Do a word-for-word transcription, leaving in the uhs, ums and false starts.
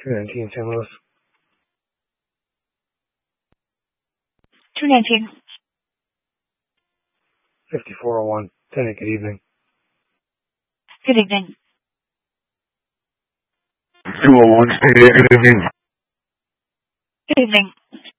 two nineteen Saint Louis. two nineteen. fifty-four oh one. Tenant, good evening. Good evening. two oh one, good evening. Good evening.